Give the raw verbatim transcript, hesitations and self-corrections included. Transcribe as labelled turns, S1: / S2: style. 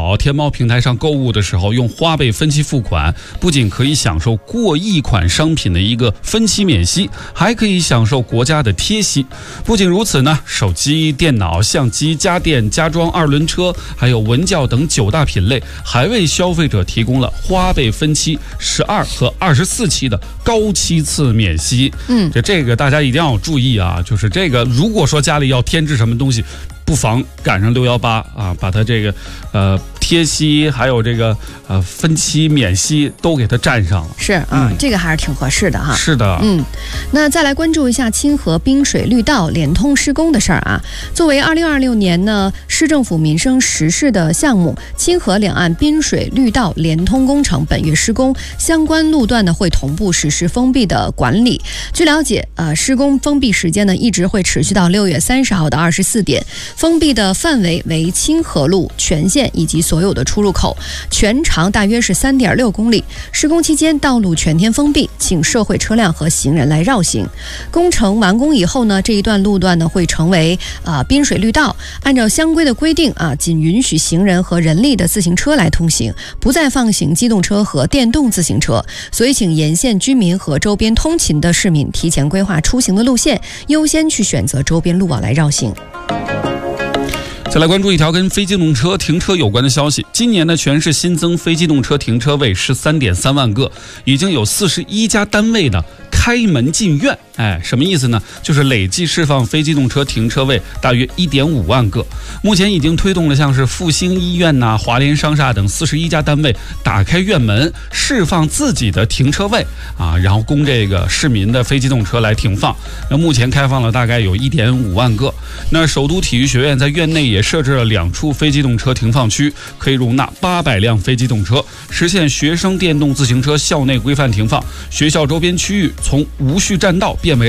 S1: 宝、天猫平台上购物的时候，用花呗分期付款，不仅可以享受过亿款商品的一个分期免息，还可以享受国家的贴息。不仅如此呢，手机、电脑、相机、家电、家装、二轮车，还有文教等九大品类，还为消费者提供了花呗分期十二和二十四期的高期次免息。嗯，这这个大家一定要注意啊，就是这个，如果说家里要添置什么东西，不妨赶上六幺八啊，把它这个呃贴息还有这个呃分期免息都给它占上了。
S2: 是啊、嗯，这个还是挺合适的哈。
S1: 是的，
S2: 嗯，那再来关注一下清河滨水绿道联通施工的事儿啊。作为二零二六年呢市政府民生实事的项目，清河两岸滨水绿道联通工程本月施工，相关路段呢会同步实施封闭的管理。据了解，呃，施工封闭时间呢一直会持续到六月三十号的二十四点。封闭的范围为清河路全线以及所有的出入口，全长大约是三点六公里。施工期间，道路全天封闭，请社会车辆和行人来绕行。工程完工以后呢，这一段路段呢会成为啊、呃、滨水绿道，按照相规的规定啊，仅允许行人和人力的自行车来通行，不再放行机动车和电动自行车。所以，请沿线居民和周边通勤的市民提前规划出行的路线，优先去选择周边路网来绕行。
S1: 再来关注一条跟非机动车停车有关的消息。今年呢，全市新增非机动车停车位十三点三万个，已经有四十一家单位呢开门进院。哎，什么意思呢？就是累计释放非机动车停车位大约一点五万个。目前已经推动了像是复兴医院呐、华联商厦等四十一家单位打开院门，释放自己的停车位啊，然后供这个市民的非机动车来停放。那目前开放了大概有一点五万个。那首都体育学院在院内也设置了两处非机动车停放区，可以容纳八百辆非机动车，实现学生电动自行车校内规范停放。学校周边区域从无序占道变为